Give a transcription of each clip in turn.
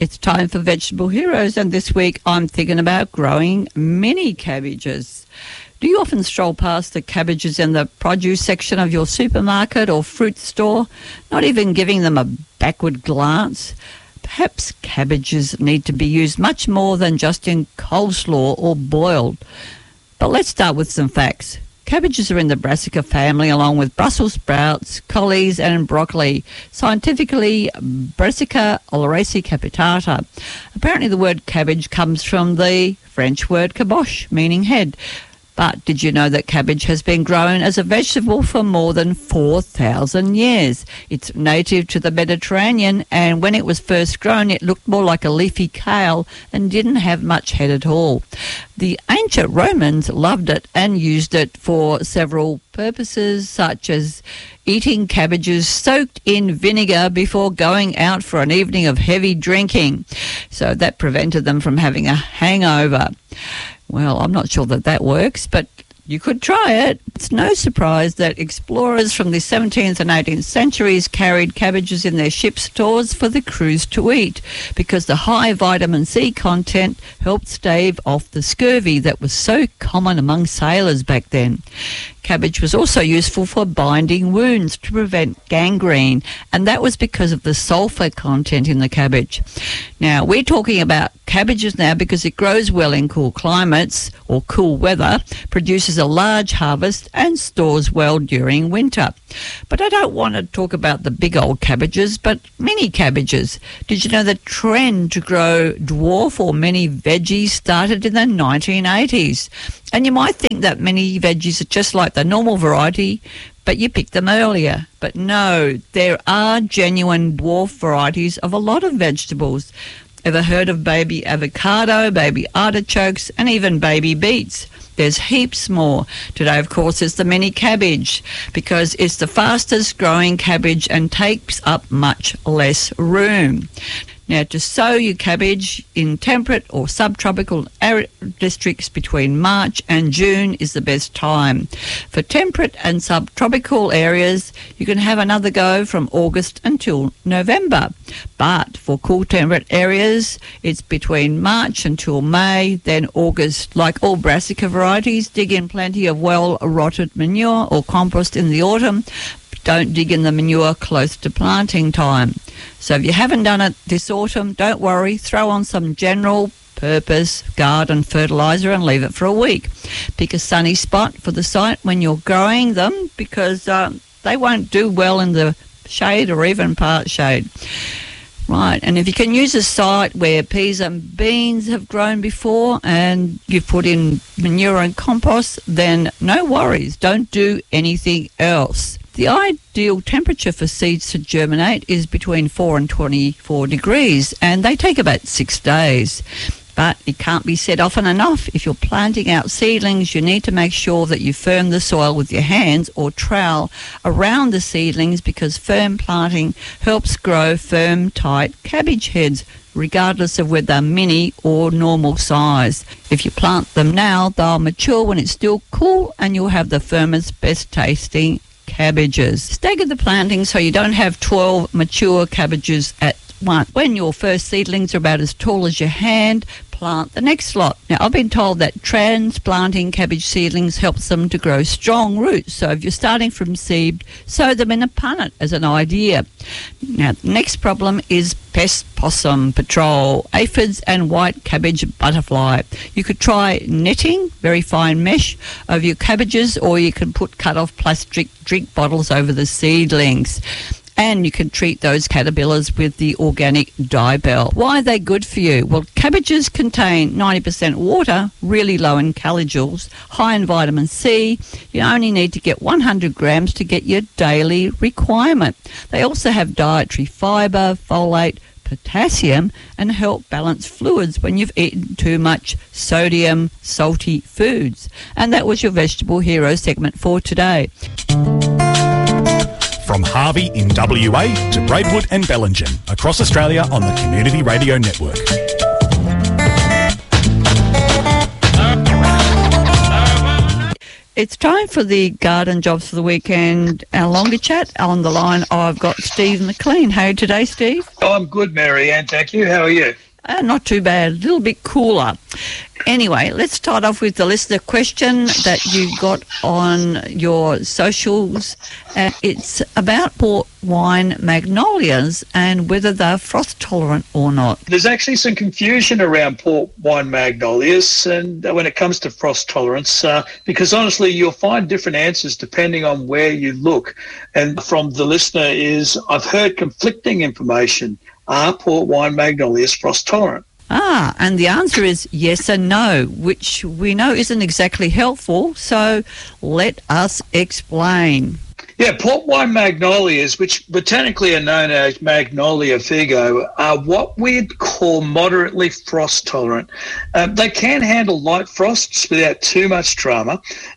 It's time for Vegetable Heroes, and this week I'm thinking about growing mini cabbages. Do you often stroll past the cabbages in the produce section of your supermarket or fruit store, not even giving them a backward glance? Perhaps cabbages need to be used much more than just in coleslaw or boiled. But let's start with some facts. Cabbages are in the brassica family along with Brussels sprouts, collies and broccoli. Scientifically, Brassica oleracea capitata. Apparently the word cabbage comes from the French word caboche, meaning head. But did you know that cabbage has been grown as a vegetable for more than 4,000 years? It's native to the Mediterranean, and when it was first grown, it looked more like a leafy kale and didn't have much head at all. The ancient Romans loved it and used it for several purposes, such as eating cabbages soaked in vinegar before going out for an evening of heavy drinking. So that prevented them from having a hangover. Well, I'm not sure that works, but you could try it. It's no surprise that explorers from the 17th and 18th centuries carried cabbages in their ship stores for the crews to eat, because the high vitamin C content helped stave off the scurvy that was so common among sailors back then. Cabbage was also useful for binding wounds to prevent gangrene, and that was because of the sulfur content in the cabbage. Now, we're talking about cabbages now because it grows well in cool climates or cool weather, produces a large harvest and stores well during winter. But I don't want to talk about the big old cabbages, but mini cabbages. Did you know the trend to grow dwarf or mini veggies started in the 1980s? And you might think that mini veggies are just like the normal variety, but you picked them earlier. But no, there are genuine dwarf varieties of a lot of vegetables. Ever heard of baby avocado, baby artichokes, and even baby beets? There's heaps more. Today, of course, is the mini cabbage, because it's the fastest growing cabbage and takes up much less room. Now, to sow your cabbage in temperate or subtropical districts between March and June is the best time. For temperate and subtropical areas, you can have another go from August until November. But for cool temperate areas, it's between March until May, then August. Like all brassica varieties, dig in plenty of well-rotted manure or compost in the autumn. Don't dig in the manure close to planting time. So if you haven't done it this autumn, don't worry. Throw on some general purpose garden fertiliser and leave it for a week. Pick a sunny spot for the site when you're growing them, because they won't do well in the shade or even part shade. Right, and if you can use a site where peas and beans have grown before and you've put in manure and compost, then no worries. Don't do anything else. The ideal temperature for seeds to germinate is between 4 and 24 degrees, and they take about 6 days. But it can't be said often enough, if you're planting out seedlings, you need to make sure that you firm the soil with your hands or trowel around the seedlings, because firm planting helps grow firm, tight cabbage heads, regardless of whether they're mini or normal size. If you plant them now, they'll mature when it's still cool, and you'll have the firmest, best tasting cabbages. Stagger the planting so you don't have 12 mature cabbages at once. When your first seedlings are about as tall as your hand, plant the next lot. Now, I've been told that transplanting cabbage seedlings helps them to grow strong roots. So if you're starting from seed, sow them in a punnet as an idea. Now, the next problem is pest possum patrol, aphids and white cabbage butterfly. You could try netting, very fine mesh, over your cabbages, or you can put cut-off plastic drink bottles over the seedlings. And you can treat those caterpillars with the organic Dibel. Why are they good for you? Well, cabbages contain 90% water, really low in calories, high in vitamin C. You only need to get 100 grams to get your daily requirement. They also have dietary fibre, folate, potassium, and help balance fluids when you've eaten too much sodium, salty foods. And that was your Vegetable Hero segment for today. From Harvey in WA to Braidwood and Bellingen, across Australia on the Community Radio Network. It's time for the garden jobs for the weekend. Our longer chat on the line. I've got Steve McLean. How are you today, Steve? Oh, I'm good, Mary Ann. Thank you. How are you? Not too bad. A little bit cooler. Anyway, let's start off with the listener question that you got on your socials. It's about port wine magnolias and whether they're frost tolerant or not. There's actually some confusion around port wine magnolias and when it comes to frost tolerance, because honestly, you'll find different answers depending on where you look. And from the listener is, I've heard conflicting information. Are port wine magnolias frost tolerant? And the answer is yes and no, which we know isn't exactly helpful, so let us explain. Yeah, port wine magnolias, which botanically are known as Magnolia figo, are what we'd call moderately frost tolerant. They can handle light frosts without too much drama.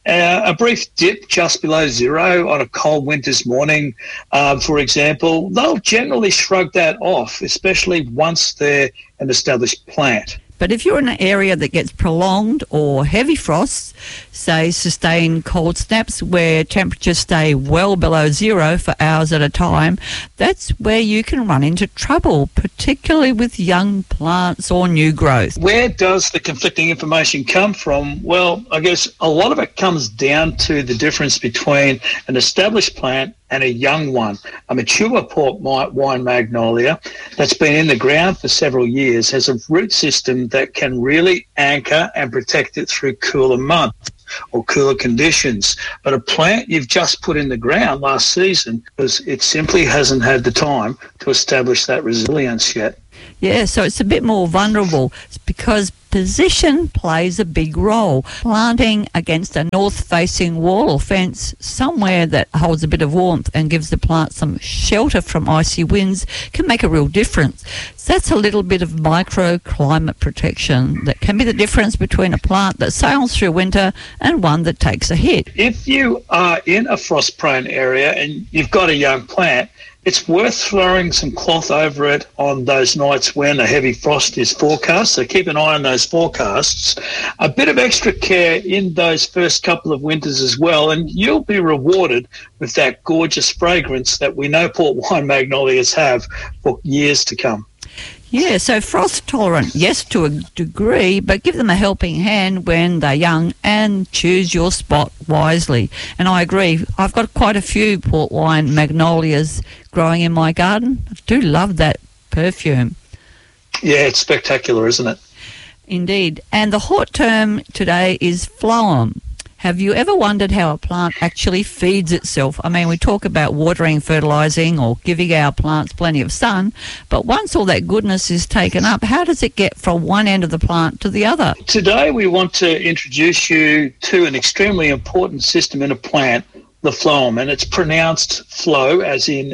A brief dip just below zero on a cold winter's morning, for example, they'll generally shrug that off, especially once they're an established plant. But if you're in an area that gets prolonged or heavy frosts, say sustained cold snaps where temperatures stay well below zero for hours at a time, that's where you can run into trouble, particularly with young plants or new growth. Where does the conflicting information come from? Well, I guess a lot of it comes down to the difference between an established plant and a young one. A mature port wine magnolia that's been in the ground for several years has a root system that can really anchor and protect it through cooler months or cooler conditions. But a plant you've just put in the ground last season, because it simply hasn't had the time to establish that resilience yet. Yeah, so it's a bit more vulnerable. It's because position plays a big role. Planting against a north-facing wall or fence, somewhere that holds a bit of warmth and gives the plant some shelter from icy winds, can make a real difference. So that's a little bit of microclimate protection that can be the difference between a plant that sails through winter and one that takes a hit. If you are in a frost-prone area and you've got a young plant, it's worth throwing some cloth over it on those nights when a heavy frost is forecast, so keep an eye on those forecasts. A bit of extra care in those first couple of winters as well, and you'll be rewarded with that gorgeous fragrance that we know port wine magnolias have for years to come. Yeah, so frost tolerant, yes, to a degree, but give them a helping hand when they're young and choose your spot wisely. And I agree, I've got quite a few port wine magnolias growing in my garden. I do love that perfume. Yeah, it's spectacular, isn't it? Indeed. And the hot term today is phloem. Have you ever wondered how a plant actually feeds itself? I mean, we talk about watering, fertilising or giving our plants plenty of sun, but once all that goodness is taken up, how does it get from one end of the plant to the other? Today we want to introduce you to an extremely important system in a plant, the phloem, and it's pronounced flow as in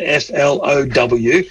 Flowem.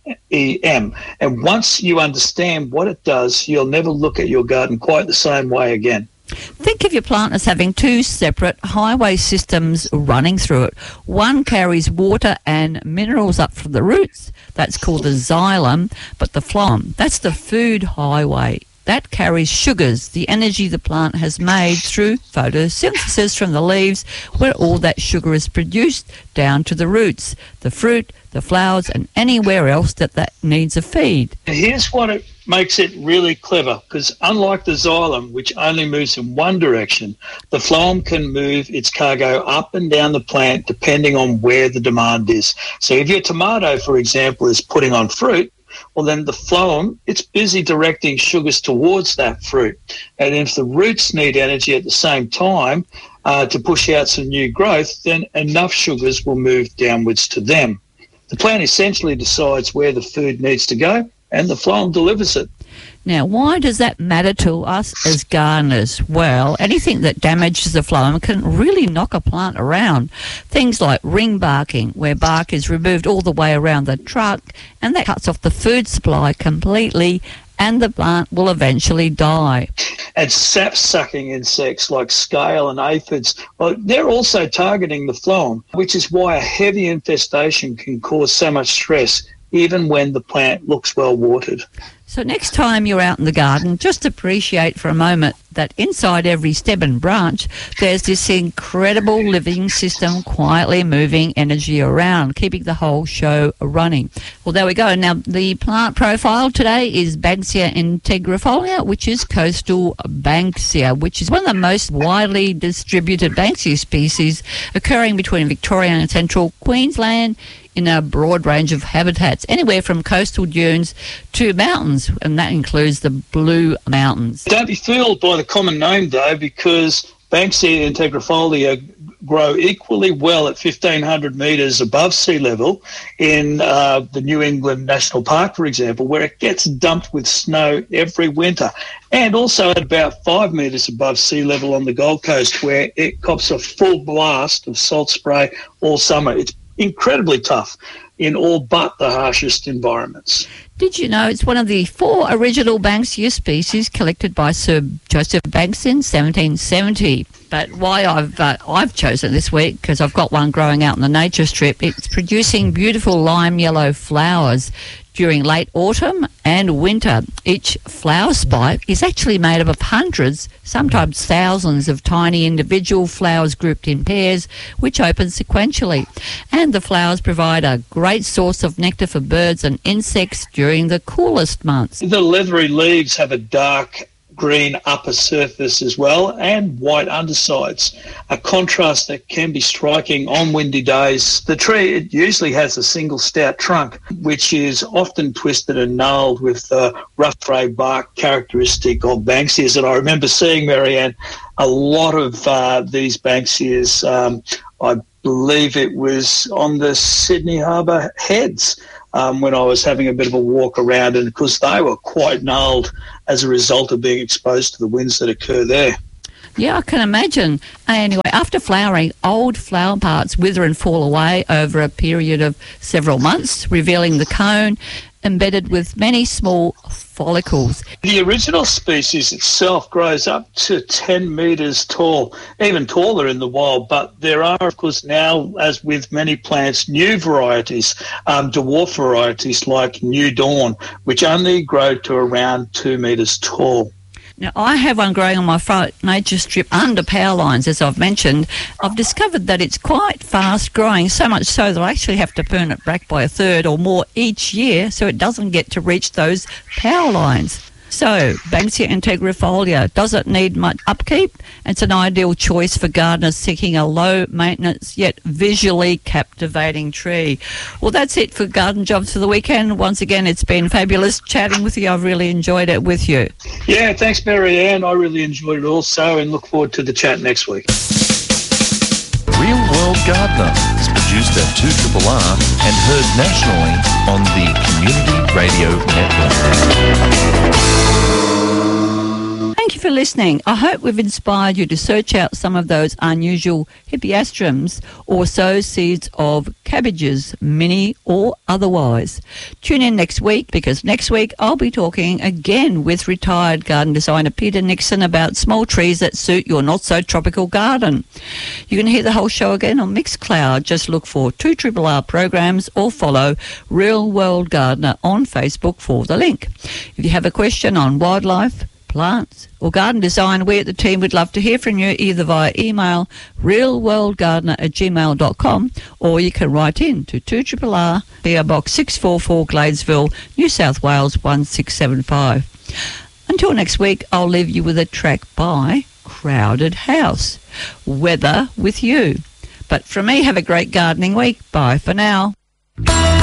And once you understand what it does, you'll never look at your garden quite the same way again. Think of your plant as having two separate highway systems running through it. One carries water and minerals up from the roots. That's called the xylem. But the phloem, that's the food highway. That carries sugars, the energy the plant has made through photosynthesis from the leaves, where all that sugar is produced, down to the roots, the fruit, the flowers, and anywhere else that needs a feed. And here's what it makes it really clever, because unlike the xylem, which only moves in one direction, the phloem can move its cargo up and down the plant depending on where the demand is. So if your tomato, for example, is putting on fruit, well, then the phloem, it's busy directing sugars towards that fruit. And if the roots need energy at the same time to push out some new growth, then enough sugars will move downwards to them. The plant essentially decides where the food needs to go, and the phloem delivers it. Now, why does that matter to us as gardeners? Well, anything that damages the phloem can really knock a plant around. Things like ring barking, where bark is removed all the way around the trunk, and that cuts off the food supply completely, and the plant will eventually die. And sap-sucking insects like scale and aphids, well, they're also targeting the phloem, which is why a heavy infestation can cause so much stress, even when the plant looks well watered. So next time you're out in the garden, just appreciate for a moment that inside every stem and branch, there's this incredible living system quietly moving energy around, keeping the whole show running. Well, there we go. Now, the plant profile today is Banksia integrifolia, which is coastal Banksia, which is one of the most widely distributed Banksia species occurring between Victoria and central Queensland, in a broad range of habitats, anywhere from coastal dunes to mountains, and that includes the Blue Mountains. Don't be fooled by the common name, though, because Banksia integrifolia grow equally well at 1,500 metres above sea level in the New England National Park, for example, where it gets dumped with snow every winter, and also at about 5 metres above sea level on the Gold Coast, where it cops a full blast of salt spray all summer. It's incredibly tough in all but the harshest environments. Did you know it's one of the 4 original Banksia species collected by Sir Joseph Banks in 1770? But why I've chosen this week, because I've got one growing out in the nature strip. It's producing beautiful lime yellow flowers during late autumn and winter. Each flower spike is actually made up of hundreds, sometimes thousands of tiny individual flowers grouped in pairs, which open sequentially. And the flowers provide a great source of nectar for birds and insects during the coolest months. The leathery leaves have a dark green upper surface as well, and white undersides, a contrast that can be striking on windy days. The tree, it usually has a single stout trunk, which is often twisted and gnarled with the rough grey bark characteristic of Banksias. And I remember seeing, Marianne, a lot of these Banksias, I believe it was on the Sydney Harbour Heads, when I was having a bit of a walk around, and of course they were quite gnarled as a result of being exposed to the winds that occur there. Yeah, I can imagine. Anyway, after flowering, old flower parts wither and fall away over a period of several months, revealing the cone embedded with many small follicles. The original species itself grows up to 10 metres tall, even taller in the wild, but there are, of course, now, as with many plants, new varieties, dwarf varieties like New Dawn, which only grow to around 2 metres tall. Now, I have one growing on my front nature strip under power lines, as I've mentioned. I've discovered that it's quite fast growing, so much so that I actually have to prune it back by a third or more each year so it doesn't get to reach those power lines. So, Banksia integrifolia doesn't need much upkeep. It's an ideal choice for gardeners seeking a low-maintenance yet visually captivating tree. Well, that's it for Garden Jobs for the weekend. Once again, it's been fabulous chatting with you. I've really enjoyed it with you. Yeah, thanks, Marianne. I really enjoyed it also, and look forward to the chat next week. Real World Gardener is produced at 2RRR and heard nationally on the Community Radio Network. Thank you for listening. I hope we've inspired you to search out some of those unusual hippeastrums or sow seeds of cabbages, mini or otherwise. Tune in next week, because next week I'll be talking again with retired garden designer Peter Nixon about small trees that suit your not-so-tropical garden. You can hear the whole show again on Mixcloud. Just look for 2RRR programs or follow Real World Gardener on Facebook for the link. If you have a question on wildlife, plants or garden design, we at the team would love to hear from you, either via email realworldgardener@gmail.com, or you can write in to 2RRR, PO Box 644 Gladesville, New South Wales 1675. Until next week, I'll leave you with a track by Crowded House, Weather with You. But from me, have a great gardening week. Bye for now.